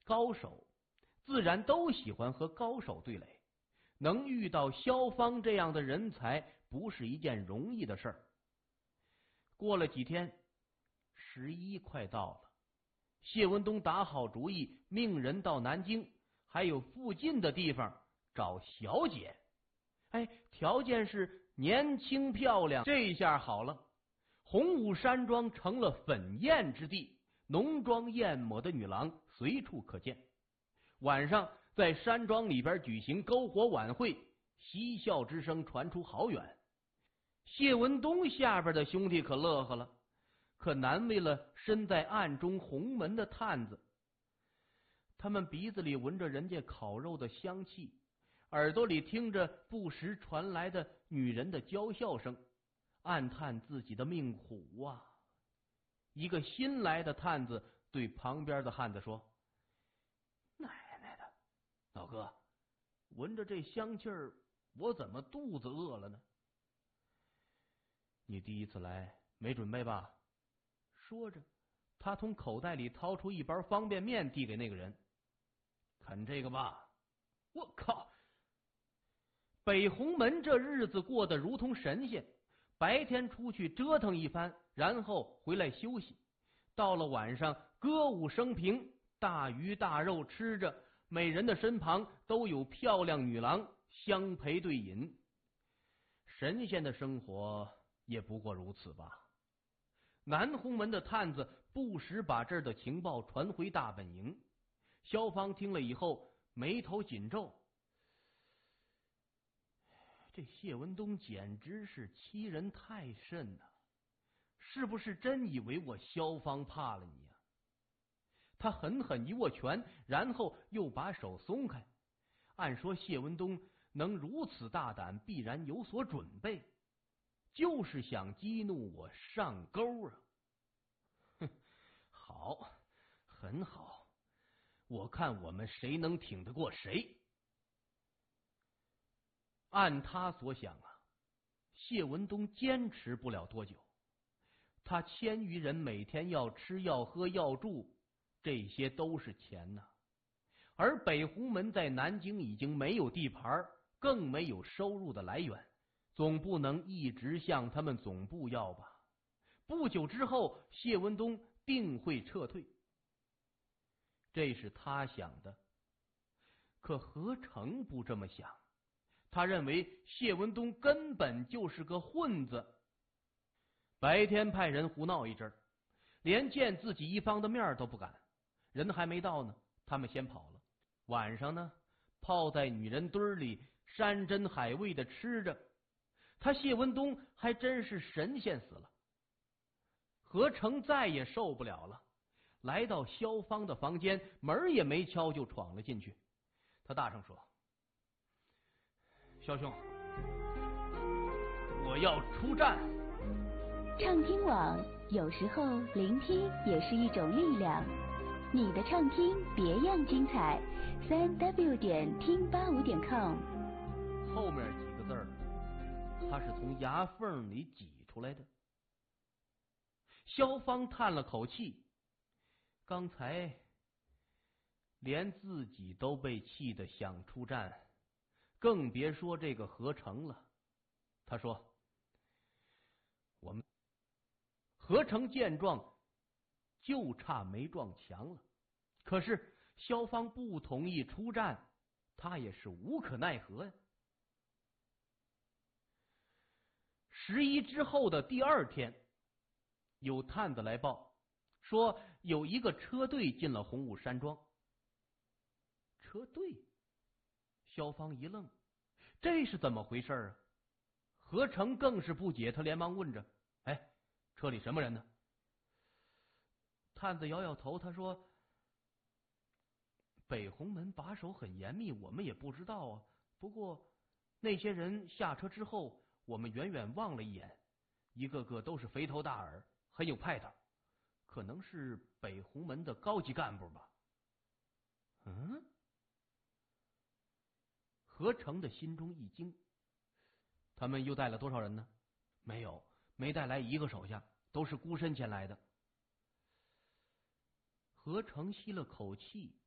高手，自然都喜欢和高手对垒。能遇到萧芳这样的人才，不是一件容易的事儿。过了几天，11快到了，谢文东打好主意，命人到南京还有附近的地方找小姐。条件是年轻漂亮。这下好了，洪武山庄成了粉艳之地，浓妆艳抹的女郎随处可见。晚上在山庄里边举行篝火晚会，嬉笑之声传出好远。谢文东下边的兄弟可乐呵了，可难为了身在暗中洪门的探子。他们鼻子里闻着人家烤肉的香气，耳朵里听着不时传来的女人的娇笑声，暗叹自己的命苦啊。一个新来的探子对旁边的汉子说：“奶奶的，老哥，闻着这香气儿，我怎么肚子饿了呢？”“你第一次来，没准备吧？”说着，他从口袋里掏出一包方便面递给那个人：“啃这个吧。”我靠！北红门这日子过得如同神仙，白天出去折腾一番，然后回来休息。到了晚上，歌舞升平，大鱼大肉吃着，每人的身旁都有漂亮女郎相陪对饮。神仙的生活也不过如此吧。南红门的探子不时把这儿的情报传回大本营。萧芳听了以后，眉头紧皱。这谢文东简直是欺人太甚呐！是不是真以为我萧芳怕了你呀？他狠狠一握拳，然后又把手松开。按说谢文东能如此大胆，必然有所准备，就是想激怒我上钩啊！哼，好，很好，我看我们谁能挺得过谁。按他所想啊，谢文东坚持不了多久。他1000余人每天要吃要喝要住，这些都是钱呐。而北红门在南京已经没有地盘，更没有收入的来源，总不能一直向他们总部要吧。不久之后，谢文东定会撤退，这是他想的。可何成不这么想，他认为谢文东根本就是个混子。白天派人胡闹一阵，连见自己一方的面都不敢，人还没到呢，他们先跑了。晚上呢，泡在女人堆里山珍海味的吃着。他谢文东还真是神仙死了。何成再也受不了了，来到萧芳的房间，门也没敲就闯了进去。他大声说：“萧兄，我要出战。” 畅听网，有时候聆听也是一种力量。你的畅听别样精彩，3w 点听85.com。 后面几个字儿，他是从牙缝里挤出来的。萧芳叹了口气，刚才连自己都被气得想出战，更别说这个何成了。他说：“我们。”何成见状，就差没撞墙了。可是萧芳不同意出战，他也是无可奈何呀。11之后的第2天，有探子来报说有一个车队进了洪武山庄。车队？萧芳一愣，这是怎么回事啊？何成更是不解，他连忙问着：“哎，车里什么人呢？”探子摇摇头，他说：“北红门把守很严密，我们也不知道啊。不过那些人下车之后，我们远远望了一眼，一个个都是肥头大耳，很有派头，可能是北红门的高级干部吧。”嗯，何成的心中一惊。他们又带了多少人呢？没有，没带来一个手下，都是孤身前来的。何成吸了口气，